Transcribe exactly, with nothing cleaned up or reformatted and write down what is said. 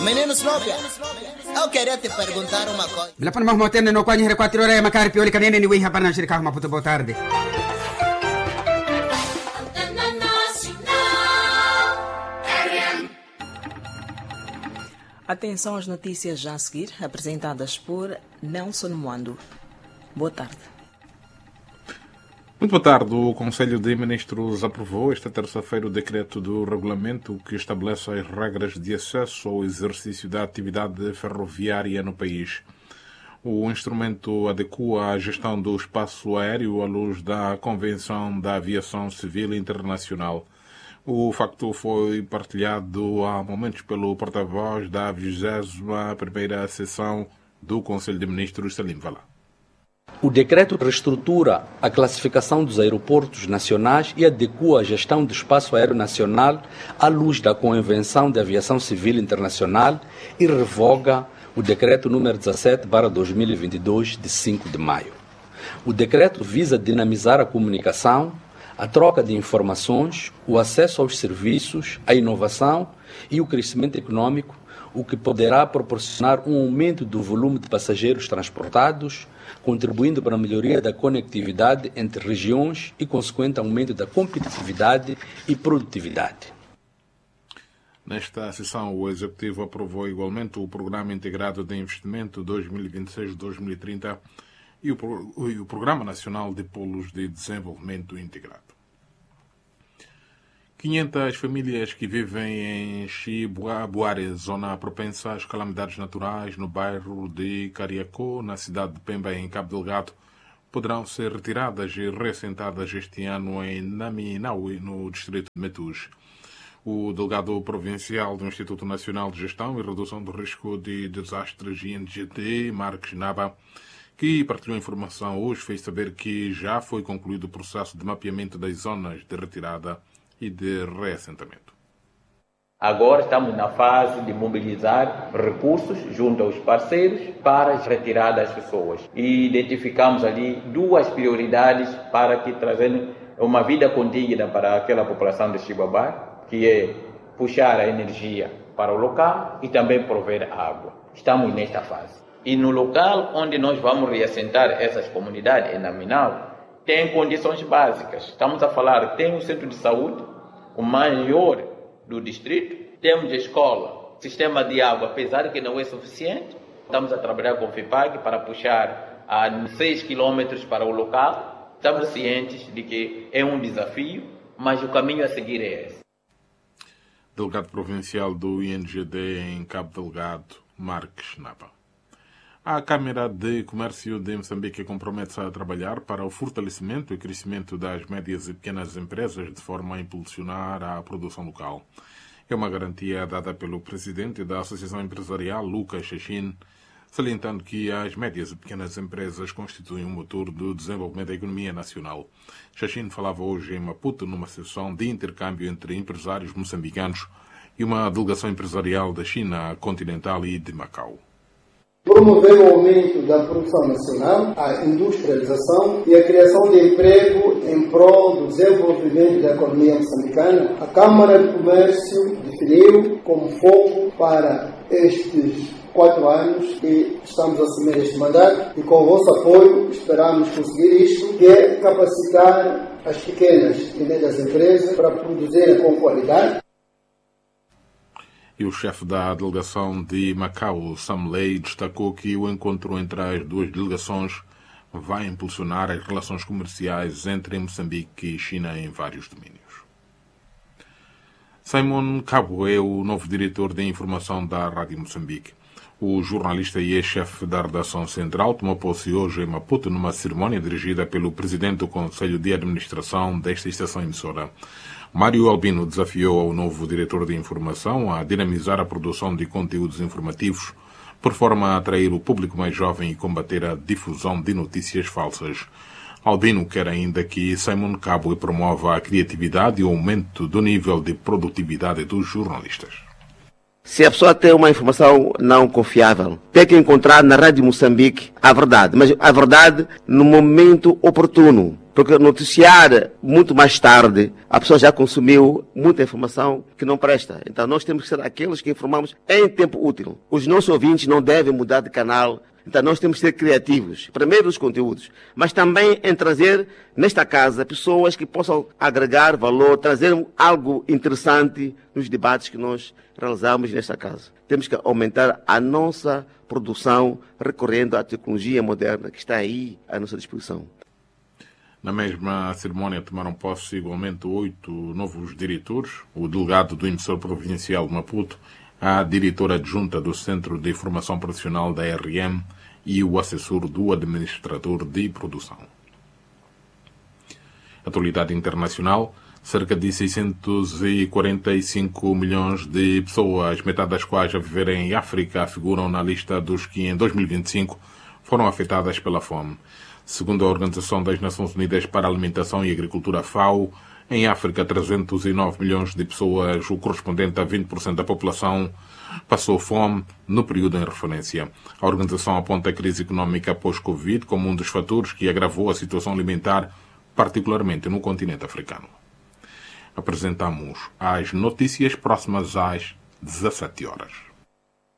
Menino Snopia, eu queria te perguntar uma coisa. Bila pa namang moten no kwanya hera quatro horas makari pioli kanene ni wiha para shirika Maputo. Boa tarde. Atenção às notícias já a seguir, apresentadas por Nelson Moando. Boa tarde. Muito boa tarde. O Conselho de Ministros aprovou esta terça-feira o decreto do regulamento que estabelece as regras de acesso ao exercício da atividade ferroviária no país. O instrumento adequa a gestão do espaço aéreo à luz da Convenção da Aviação Civil Internacional. O facto foi partilhado há momentos pelo porta-voz da vigésima primeira sessão do Conselho de Ministros, Salim Valá. O decreto reestrutura a classificação dos aeroportos nacionais e adequa a gestão do espaço aéreo nacional à luz da Convenção de Aviação Civil Internacional e revoga o decreto número dezassete barra dois mil e vinte e dois, de cinco de maio. O decreto visa dinamizar a comunicação, a troca de informações, o acesso aos serviços, a inovação e o crescimento econômico, o que poderá proporcionar um aumento do volume de passageiros transportados, contribuindo para a melhoria da conectividade entre regiões e consequente aumento da competitividade e produtividade. Nesta sessão, o Executivo aprovou igualmente o Programa Integrado de Investimento dois mil e vinte e seis a dois mil e trinta e o, e o Programa Nacional de Polos de Desenvolvimento Integrado. quinhentas famílias que vivem em Chibuabuare, zona propensa às calamidades naturais, no bairro de Cariacó, na cidade de Pemba, em Cabo Delgado, poderão ser retiradas e reassentadas este ano em Naminaui, no distrito de Metus. O delegado provincial do Instituto Nacional de Gestão e Redução do Risco de Desastres, I N G D, Marques Naba, que partilhou informação hoje, fez saber que já foi concluído o processo de mapeamento das zonas de retirada e de reassentamento. Agora estamos na fase de mobilizar recursos junto aos parceiros para retirar das pessoas. E identificamos ali duas prioridades para que trazendo uma vida condigna para aquela população de Chibuabuare, que é puxar a energia para o local e também prover água. Estamos nesta fase. E no local onde nós vamos reassentar essas comunidades, em Naminau, tem condições básicas. Estamos a falar, tem um centro de saúde, o maior do distrito, temos escola, sistema de água, apesar que não é suficiente. Estamos a trabalhar com o FIPAG para puxar a seis quilômetros para o local. Estamos cientes de que é um desafio, mas o caminho a seguir é esse. Delegado Provincial do I N G D em Cabo Delgado, Marques Naba. A Câmara de Comércio de Moçambique compromete-se a trabalhar para o fortalecimento e crescimento das médias e pequenas empresas de forma a impulsionar a produção local. É uma garantia dada pelo presidente da Associação Empresarial, Lucas Chachin, salientando que as médias e pequenas empresas constituem um motor do desenvolvimento da economia nacional. Chachin falava hoje em Maputo numa sessão de intercâmbio entre empresários moçambicanos e uma delegação empresarial da China continental e de Macau. Promover o aumento da produção nacional, a industrialização e a criação de emprego em prol do desenvolvimento da economia moçambicana, a Câmara de Comércio definiu como foco para estes quatro anos que estamos a assumir este mandato e com o vosso apoio esperamos conseguir isto, que é capacitar as pequenas e médias empresas para produzirem com qualidade. E o chefe da delegação de Macau, Sam Lei, destacou que o encontro entre as duas delegações vai impulsionar as relações comerciais entre Moçambique e China em vários domínios. Simon Cabo é o novo diretor de informação da Rádio Moçambique. O jornalista e ex-chefe da redação central tomou posse hoje em Maputo numa cerimónia dirigida pelo presidente do Conselho de Administração desta estação emissora. Mário Albino desafiou ao novo diretor de informação a dinamizar a produção de conteúdos informativos por forma a atrair o público mais jovem e combater a difusão de notícias falsas. Albino quer ainda que Simon Cabo promova a criatividade e o aumento do nível de produtividade dos jornalistas. Se a pessoa tem uma informação não confiável, tem que encontrar na Rádio Moçambique a verdade, mas a verdade no momento oportuno. Porque noticiar muito mais tarde, a pessoa já consumiu muita informação que não presta. Então nós temos que ser aqueles que informamos em tempo útil. Os nossos ouvintes não devem mudar de canal. Então nós temos que ser criativos, primeiro nos conteúdos, mas também em trazer nesta casa pessoas que possam agregar valor, trazer algo interessante nos debates que nós realizamos nesta casa. Temos que aumentar a nossa produção recorrendo à tecnologia moderna que está aí à nossa disposição. Na mesma cerimónia tomaram posse igualmente oito novos diretores, o delegado do emissor provincial de Maputo, a diretora adjunta do Centro de Formação Profissional da R M e o assessor do administrador de produção. Atualidade internacional, cerca de seiscentos e quarenta e cinco milhões de pessoas, metade das quais a viver em África, figuram na lista dos que em dois mil e vinte e cinco foram afetadas pela fome. Segundo a Organização das Nações Unidas para a Alimentação e Agricultura, FAO, em África, trezentos e nove milhões de pessoas, o correspondente a vinte por cento da população, passou fome no período em referência. A organização aponta a crise económica pós-Covid como um dos fatores que agravou a situação alimentar, particularmente no continente africano. Apresentamos as notícias próximas às dezassete horas.